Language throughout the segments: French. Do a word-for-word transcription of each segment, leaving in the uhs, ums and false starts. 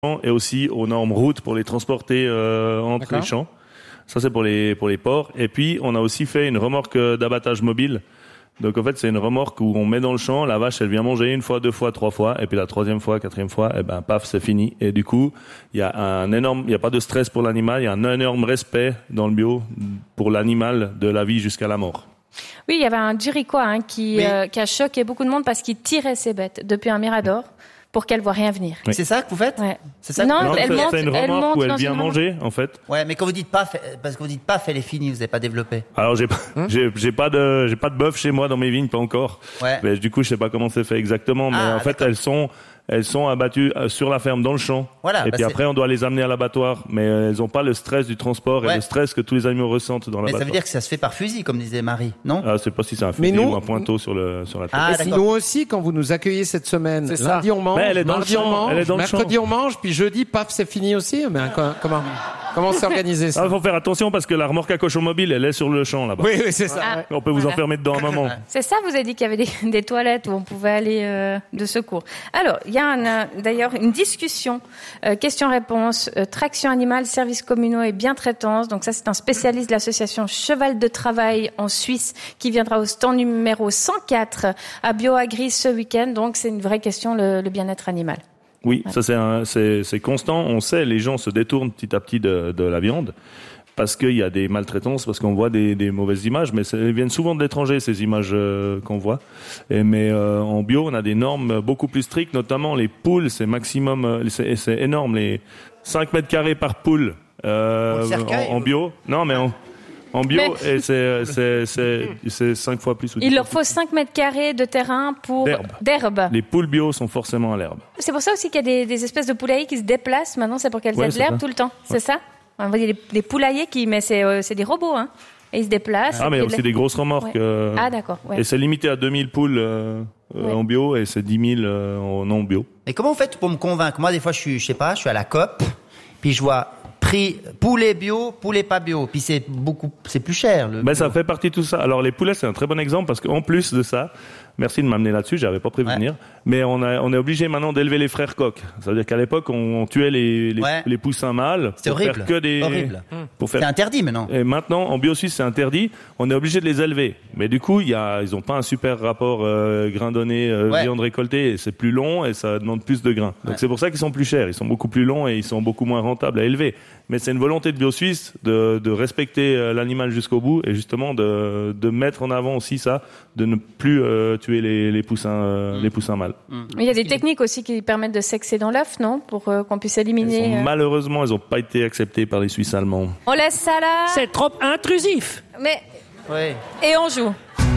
et aussi aux normes routes pour les transporter euh, entre D'accord. les champs. Ça, c'est pour les pour les porcs. Et puis, on a aussi fait une remorque d'abattage mobile. Donc, en fait, c'est une remorque où on met dans le champ, la vache, elle vient manger une fois, deux fois, trois fois, et puis la troisième fois, quatrième fois, eh ben, paf, c'est fini. Et du coup, il y a un énorme, il y a pas de stress pour l'animal, il y a un énorme respect dans le bio pour l'animal de la vie jusqu'à la mort. Oui, il y avait un Jerichois hein, qui, Oui. euh, qui a choqué beaucoup de monde parce qu'il tirait ses bêtes depuis un mirador pour qu'elles voient rien venir. Oui. C'est ça que vous faites? Ouais. C'est ça que- Non, Non, elle c'est, monte, c'est une elle remorque monte où elle dans vient une remorque. manger, en fait. Ouais, mais quand vous dites pas, fait- parce que vous dites pas, fait les finis, vous n'avez pas développé. Alors, j'ai pas, j'ai, j'ai pas de, j'ai pas de bœuf chez moi dans mes vignes, pas encore. Ouais. Mais du coup, je sais pas comment c'est fait exactement, mais Ah, en fait, d'accord. elles sont, elles sont abattues euh, sur la ferme, dans le champ. Voilà, Et bah puis c'est- après, on doit les amener à l'abattoir, mais euh, elles ont pas le stress du transport Ouais. et le stress que tous les animaux ressentent dans Mais l'abattoir. ça veut dire que ça se fait par fusil, comme disait Marie, non? Ah, je sais pas si c'est un Mais fusil nous- ou un pointeau sur le, sur la tête. Ah, Et si d'accord. nous aussi, quand vous nous accueillez cette semaine, C'est ça. lundi on mange, Mais elle est dans le mardi champ, on mange, elle est dans le mercredi on mange, puis jeudi, paf, c'est fini aussi. Mais comment, comment, comment s'organiser ça? Ah, faut faire attention parce que la remorque à cochon mobile, elle est sur le champ là-bas. Oui, oui, c'est ça. Ah, ouais. On peut vous voilà. enfermer dedans un moment. C'est ça, vous avez dit qu'il y avait des, des toilettes où on pouvait aller euh, de secours. Alors, il y a un, euh, d'ailleurs une discussion, euh, question-réponse, euh, traction animale, services communaux et bientraitance. Donc ça, c'est un spécialiste de l'association Cheval de Travail en Suisse qui viendra au stand numéro cent quatre à BioAgri ce week-end. Donc c'est une vraie question, le, le bien-être animal. Oui, ça c'est, un, c'est, c'est constant. On sait, les gens se détournent petit à petit de, de la viande parce qu'il y a des maltraitances, parce qu'on voit des, des mauvaises images, mais ça- elles viennent souvent de l'étranger, ces images euh, qu'on voit. Et, mais euh, en bio, on a des normes beaucoup plus strictes, notamment les poules, c'est maximum, euh, c'est, c'est énorme, les cinq mètres carrés par poule euh, Pour le cercueil, en, en ou- bio. Non, mais en, en bio, Mais- et c'est, c'est, c'est, c'est cinq fois plus. ou dix Il fois leur faut cinq mètres carrés de terrain pour D'herbe. d'herbe. Les poules bio sont forcément à l'herbe. C'est pour ça aussi qu'il y a des, des espèces de poulaillers qui se déplacent. Maintenant, c'est pour qu'elles Ouais, aient de c'est l'herbe ça. tout le temps. C'est ça? On voit des, des poulaillers qui, mais c'est, euh, c'est des robots, hein. Et ils se déplacent. Ah, mais il y a Et aussi le- des grosses remorques. Ouais. euh, Ah, d'accord. Ouais. Et c'est limité à deux mille poules euh, euh, Ouais. en bio et c'est dix mille euh, en non bio. Mais comment vous faites pour me convaincre? Moi, des fois, je suis, je sais pas, je suis à la COP, puis je vois prix poulet bio, poulet pas bio, puis c'est beaucoup, c'est plus cher. Le Ben, bio. ça fait partie de tout ça. Alors les poulets, c'est un très bon exemple parce qu'en plus de ça, merci de m'amener là-dessus, j'avais pas prévu de Ouais. venir, mais on, a, on est obligé maintenant d'élever les frères coqs. C'est-à-dire qu'à l'époque, on, on tuait les, les, Ouais. les poussins mâles C'était pour horrible. faire que des... Horrible. Pour C'est faire interdit maintenant. Et maintenant, en bio suisse, c'est interdit. On est obligé de les élever. Mais du coup, il y a, ils ont pas un super rapport euh, grain donné, euh, Ouais. viande récoltée. Et c'est plus long et ça demande plus de grains. Donc Ouais. c'est pour ça qu'ils sont plus chers. Ils sont beaucoup plus longs et ils sont beaucoup moins rentables à élever. Mais c'est une volonté de bio suisse de, de respecter euh, l'animal jusqu'au bout et justement de, de mettre en avant aussi ça, de ne plus euh, tuer les, les poussins, euh, Mm. les poussins mâles. Mais il y a des techniques aussi qui permettent de sexer dans l'œuf, non? Pour euh, qu'on puisse Elles éliminer. sont- euh, Malheureusement, elles n'ont pas été acceptées par les Suisses allemands. On laisse ça là. C'est trop intrusif. Mais Ouais. et on joue.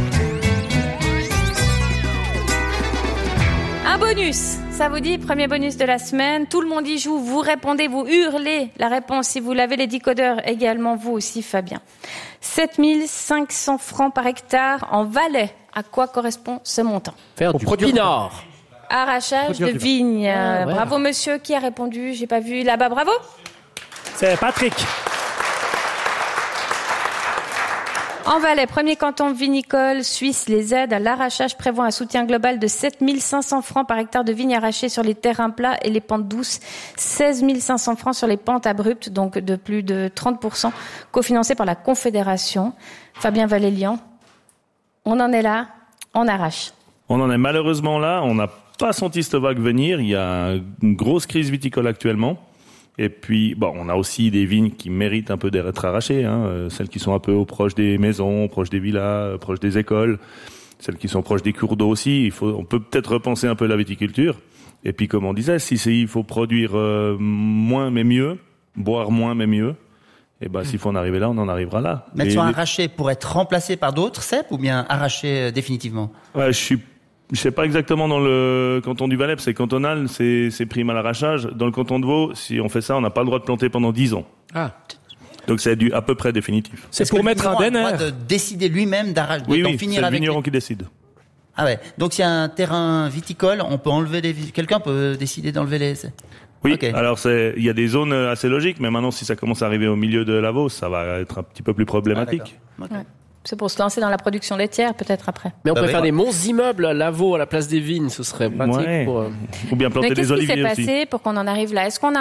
Un bonus, ça vous dit, premier bonus de la semaine. Tout le monde y joue, vous répondez, vous hurlez la réponse si vous l'avez, les décodeurs également, vous aussi Fabien. sept mille cinq cents francs par hectare en Valais. À quoi correspond ce montant? Faire Pour du produire du pinard. Arrachage Produire de du vin. vigne. Ah, ouais. Bravo monsieur, qui a répondu? J'ai pas vu là-bas, bravo. C'est Patrick. En Valais, premier canton vinicole suisse, les aides à l'arrachage prévoient un soutien global de sept mille cinq cents francs par hectare de vigne arrachée sur les terrains plats et les pentes douces, seize mille cinq cents francs sur les pentes abruptes, donc de plus de trente pour cent, cofinancé par la Confédération. Fabien Valélian, on en est là, on arrache. On en est malheureusement là, on n'a pas senti cette vague venir, il y a une grosse crise viticole actuellement. Et puis, bon, on a aussi des vignes qui méritent un peu d'être arrachées, hein, euh, celles qui sont un peu au proche des maisons, proches des villas, euh, proches des écoles, celles qui sont proches des cours d'eau aussi. Il faut, on peut peut-être repenser un peu la viticulture. Et puis, comme on disait, si c'est, il faut produire euh, moins mais mieux, boire moins mais mieux, et ben, s'il faut en arriver là, on en arrivera là. Mettre Et sur les- arraché pour être remplacé par d'autres cèpes ou bien arraché euh, définitivement? Ouais, je suis, je sais pas exactement dans le canton du Valais, c'est cantonal, c'est, c'est prime à l'arrachage. Dans le canton de Vaud, si on fait ça, on n'a pas le droit de planter pendant dix ans. Ah. Donc c'est du à peu près définitif. C'est Est-ce pour que le mettre un vigneron a le droit denner. de décider lui-même d'arracher, Oui, d'en oui, c'est finir le avec vigneron lui. qui décide. Ah ouais. Donc s'il y a un terrain viticole, on peut enlever les, vi- quelqu'un peut décider d'enlever les. Oui, Ok. alors c'est, il y a des zones assez logiques, mais maintenant si ça commence à arriver au milieu de la Vaud, ça va être un petit peu plus problématique. Ah, d'accord. Ouais. C'est pour se lancer dans la production laitière, peut-être après. Mais on Bah peut oui. faire des monts immeubles à Lavaux à la place des vignes, ce serait pratique Ouais. pour. euh, Ou bien Mais planter qu'est-ce des qui s'est oliviers aussi. passé pour qu'on en arrive là? Est-ce qu'on a